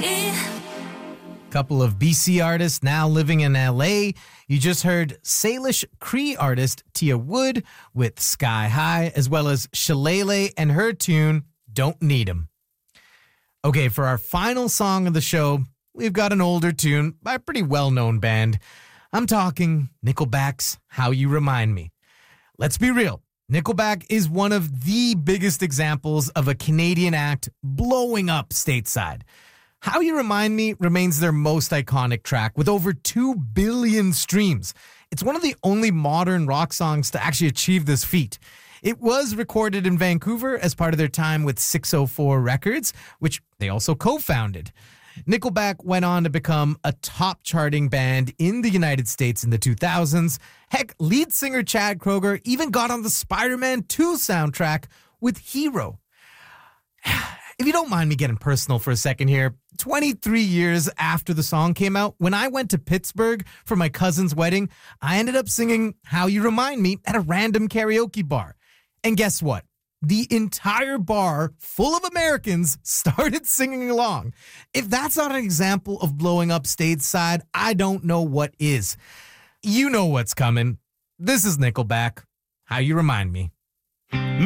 Couple of BC artists now living in LA. You just heard Salish Cree artist Tia Wood with Sky High, as well as Shillelagh and her tune, Don't Need 'Em. Okay, for our final song of the show, we've got an older tune by a pretty well-known band. I'm talking Nickelback's How You Remind Me. Let's be real. Nickelback is one of the biggest examples of a Canadian act blowing up stateside. How You Remind Me remains their most iconic track with over 2 billion streams. It's one of the only modern rock songs to actually achieve this feat. It was recorded in Vancouver as part of their time with 604 Records, which they also co-founded. Nickelback went on to become a top charting band in the United States in the 2000s. Heck, lead singer Chad Kroeger even got on the Spider-Man 2 soundtrack with Hero. If you don't mind me getting personal for a second here, 23 years after the song came out, when I went to Pittsburgh for my cousin's wedding, I ended up singing How You Remind Me at a random karaoke bar. And guess what? The entire bar full of Americans started singing along. If that's not an example of blowing up stateside, I don't know what is. You know what's coming. This is Nickelback. How You Remind Me.